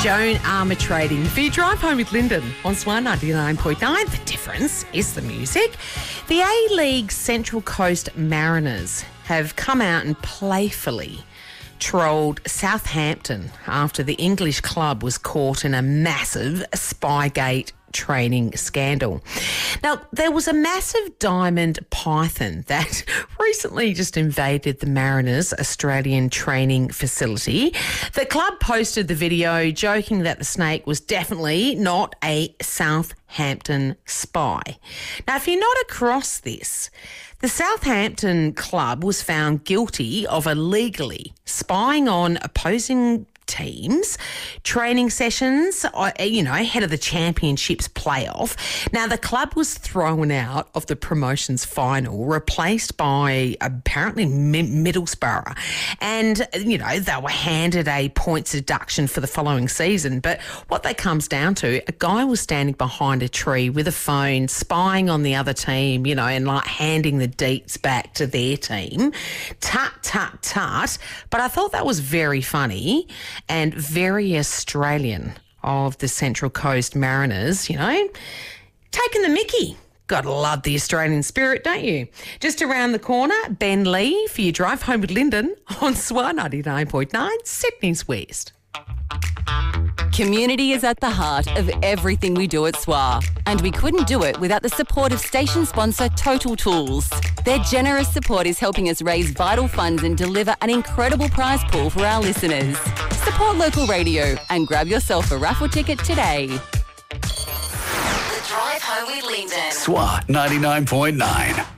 Joan Armour Trading for your drive home with Lyndon on Swan 99.9. The difference is the music. The A-League Central Coast Mariners have come out and playfully trolled Southampton after the English club was caught in a massive Spygate training scandal. Now, there was a massive diamond python that recently just invaded the Mariners' Australian training facility. The club posted the video joking that the snake was definitely not a Southampton spy. Now, if you're not across this, the Southampton club was found guilty of illegally spying on opposing teams, training sessions, ahead of the Championships playoff. Now, the club was thrown out of the promotions final, replaced by apparently Middlesbrough. And, they were handed a points deduction for the following season. But what that comes down to, a guy was standing behind a tree with a phone, spying on the other team, and handing the deets back to their team. Tut, tut, tut. But I thought that was very funny and very Australian of the Central Coast Mariners, taking the mickey. Gotta love the Australian spirit, don't you? Just around the corner, Ben Lee for your drive home with Lyndon on Swan 99.9, Sydney's West. Community is at the heart of everything we do at SWA, and we couldn't do it without the support of station sponsor Total Tools. Their generous support is helping us raise vital funds and deliver an incredible prize pool for our listeners. Support local radio and grab yourself a raffle ticket today. The Drive Home with Lyndon. SWA 99.9.